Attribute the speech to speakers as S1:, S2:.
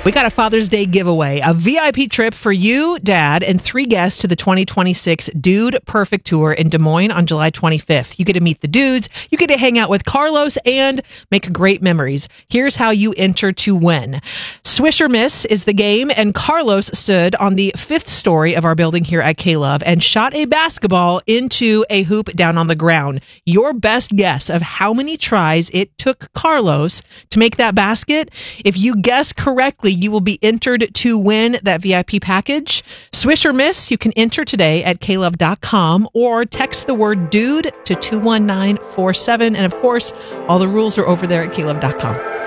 S1: We got a Father's Day giveaway, a VIP trip for you, Dad, and 3 guests to the 2026 Dude Perfect Tour in Des Moines on July 25th. You get to meet the dudes, you get to hang out with Carlos, and make great memories. Here's how you enter to win. Swish or Miss is the game, and Carlos stood on the 5th story of our building here at K-Love and shot a basketball into a hoop down on the ground. Your best guess of how many tries it took Carlos to make that basket? If you guess correctly, you will be entered to win that VIP package. Swish or Miss, you can enter today at klove.com or text the word dude to 21947. And of course, all the rules are over there at klove.com.